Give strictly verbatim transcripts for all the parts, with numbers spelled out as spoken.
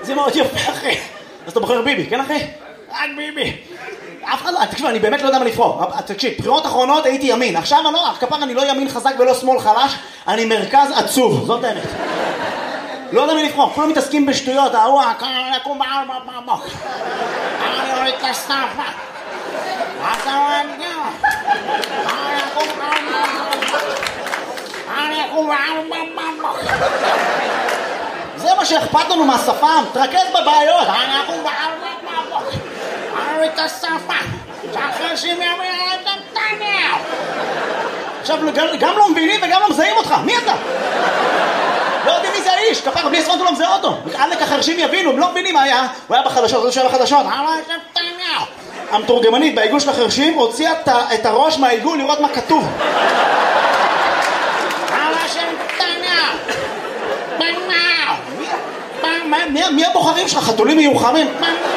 זה מאוד יפה, אחי. אז אתה בוחר ביבי, כן, אחי? רק ביבי. אף אחד לא, תקשיב, אני באמת לא יודע מה לבחור. תקשיב, בחירות אחרונות הייתי ימין. עכשיו אני לא, כפר אני לא ימין חזק ולא שמאל חלש, אני מרכז עצוב, זאת האמת. לא יודע מי לבחור, כולם מתעסקים בשטויות, ההוא, אני אקום בעל בבוק. אני אוריד את הסטאפה. אתה אוהב גאה. אני אקום בעל בבוק. אני אקום בעל בבוק. זה מה שאכפת לנו מהשפם, תרכז בבעיות. אני אקום בעל בבוק. אני אוריד את הסטאפה. שאחרי שהם ימין על נתניהו. עכשיו, גם לא מבינים וגם לא מזהים אותך, מי אתה? לא יודעים מי זה האיש, כפר, בלי עשרות הוא לא מזהה אותו. עלק החרשים יבינו, הם לא מבינים מה היה. הוא היה בחדשות, הוא היה בחדשות. המתורגמנית בעיגול של החרשים הוציאה את הראש מהעיגול לראות מה כתוב. מי הבוחרים שלך? חתולים מיוחמים?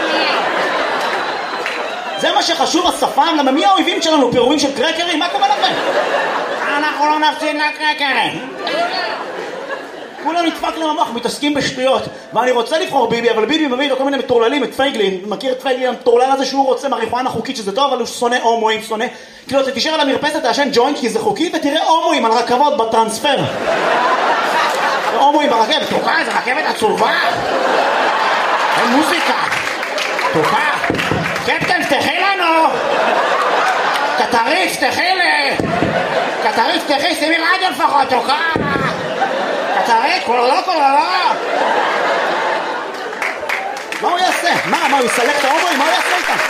זה מה שחשוב, השפם, למה מי האויבים שלנו? פירורים של קרקרים? מה קורה לכם? אנחנו לא נפסיד לקרקרים. כולם נדפק להם המוח, מתעסקים בשטויות. ואני רוצה לבחור ביבי, אבל ביבי מביא לו כל מיני מטורללים, את פייגלין. מכיר את פייגלין המטורלל הזה שהוא רוצה מריחואנה חוקית שזה טוב, אבל הוא שונא הומואים, שונא. כאילו, אתה תישאר על המרפסת, תעשן ג'וינט כי זה חוקי, ותראה הומואים על רכבות בטרנספר. הומואים ברכבת, תוקע, זה רכבת עצובה. אין מוזיקה. תוקע. קפטן, תחי לנו. קטריף, תחי לי. קטריף, תחי, שימי רדיו לפחות, תוקע. קטריף, כולו, כולו. מה הוא יעשה? מה, מה, הוא יסלק את ההומואים? מה הוא יעשה איתם?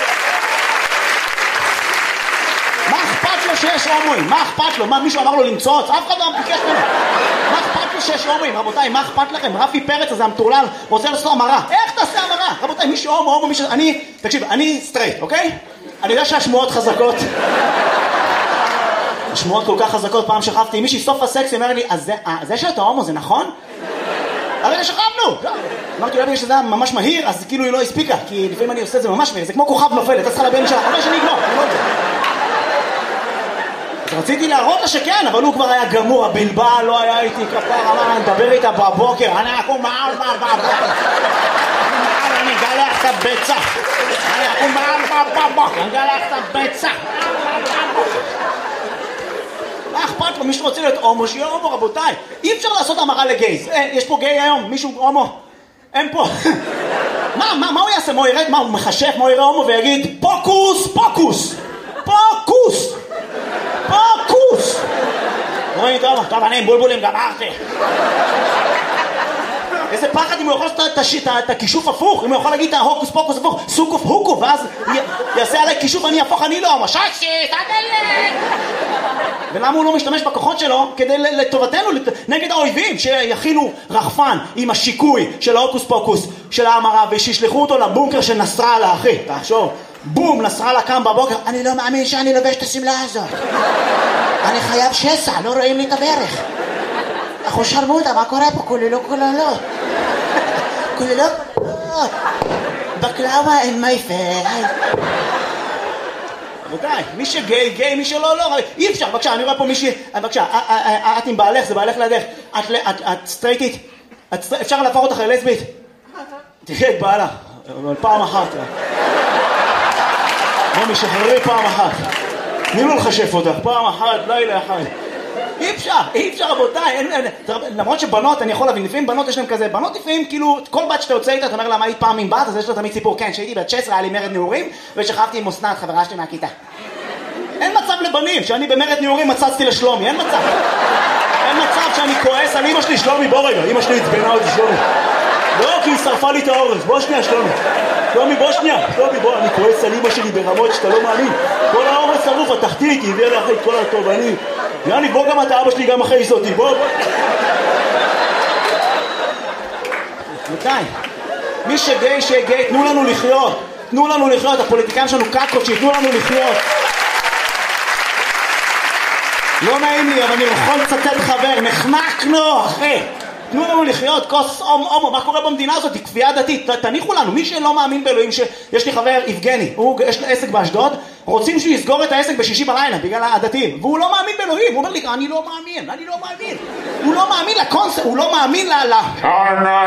מה אכפת לו שיש הומואים? מה אכפת לו? מה, מישהו אמר לו למצוץ? אף אחד לא ביקש ממנו. מה אכפת לו שיש הומואים? רבותיי, מה אכפת לכם? רפי פרץ הזה המטורלל רוצה לעשות המרה. איך תעשה המרה? רבותיי, מישהו הומו, הומו, מישהו... אני, תקשיב, אני סטרייט, אוקיי? אני יודע שהשמועות חזקות. השמועות כל כך חזקות. פעם שכבתי עם מישהי סוף הסקס, היא אמרה לי, אז זה, זה שאתה הומו, זה נכון? הרי שכבנו! אמרתי, אולי בגלל שזה היה ממש מהיר, אז כאילו היא לא הספיקה, כי לפעמים אני עושה את זה ממש מהיר, זה כמו כוכב נופל, אתה צריכה לבן שלה, אבל שאני אגמור, אני לא יודע. אז רציתי להראות לה שכן, אבל הוא כבר היה גמור, הבלבל לא היה איתי כפר, אמר, אני מדבר איתה בבוקר, אני אקום מעל בבוקר, אני אגלח את הביצה, אני אקום מעל בבוקר, אני אגלח את הביצה. מה אכפת לו? מישהו רוצה להיות הומו, שיהיה הומו, רבותיי. אי אפשר לעשות המרה לגייז. יש פה גיי היום, מישהו הומו. אין פה. מה, מה, מה הוא יעשה? מה הוא ירד? מה, הוא מחשף? מה הוא יראה הומו ויגיד, פוקוס, פוקוס, פוקוס, פוקוס. רואים, טוב, טוב, אני עם בולבולים, גמרתי. איזה פחד אם הוא יכול לעשות את הכישוף הפוך, אם הוא יכול להגיד את ההוקוס פוקוס הפוך, סוקוף הוקו, ואז יעשה עליי כישוף, אני אהפוך, אני לא, מששי, תדלת. ולמה הוא לא משתמש בכוחות שלו כדי לטובתנו, נגד האויבים, שיכינו רחפן עם השיקוי של ההוקוס פוקוס של ההמרה, ושישלחו אותו לבונקר של נסראללה, אחי, תחשוב, בום, נסראללה קם בבוקר, אני לא מאמין שאני לובש את הסמלה הזאת, אני חייב שסע, לא רואים לי את הברך. אנחנו שרמוטה, מה קורה פה? כוללות, כוללות. כוללות, כוללות. בקלאווה אין מייפל. רבותיי, מי שגיי, גיי, מי שלא, לא. אי אפשר, בבקשה, אני רואה פה מישהי, בבקשה, את עם בעלך, זה בעלך לידך. את סטרייטית, אפשר להפוך אותך ללסבית? תראה את בעלה, אבל פעם אחת. בוא משחררי פעם אחת. תני לו לחשף אותך, פעם אחת, לילה אחד. אי אפשר, אי אפשר רבותיי, אין, אין, למרות שבנות, אני יכול להבין, לפעמים בנות יש להם כזה, בנות לפעמים כאילו, כל בת שאתה יוצא איתה, אתה אומר לה מה היית פעם עם בת, אז יש לו תמיד סיפור, כן, שהייתי בת תשע עשרה, היה לי מרד נעורים, ושכבתי עם אסנת, חברה שלי מהכיתה. אין מצב לבנים, שאני במרד נעורים מצצתי לשלומי, אין מצב. אין מצב שאני כועס על אמא שלי, שלומי, בוא רגע, אמא שלי הצבנה אותי שלומי. לא, כי היא שרפה לי את האורז, בוא שנייה שלומי. שלומי, בוא שנייה, שלומי, בוא, אני כועס על אמא שלי ברמות שאתה לא מאמין. כל האורז שרוף, התחתית, היא הביאה לאחרי את כל הטוב, אני... יאני, בוא גם אתה, אבא שלי גם אחרי אותי, בוא, בוא. מתי? מי שגיי, שגיי, תנו לנו לחיות. תנו לנו לחיות, הפוליטיקאים שלנו קקות, שיתנו לנו לחיות. לא נעים לי, אבל אני יכול לצטט חבר, נחנקנו, אחי. תנו לנו לחיות, כוס הומו, מה קורה במדינה הזאת? היא כפייה דתית, תניחו לנו, מי שלא מאמין באלוהים, שיש לי חבר, יבגני, הוא, יש לו עסק באשדוד, רוצים שהוא יסגור את העסק בשישי בלילה, בגלל הדתיים, והוא לא מאמין באלוהים, הוא אומר לי, אני לא מאמין, אני לא מאמין, הוא לא מאמין לקונספט, הוא לא מאמין ל...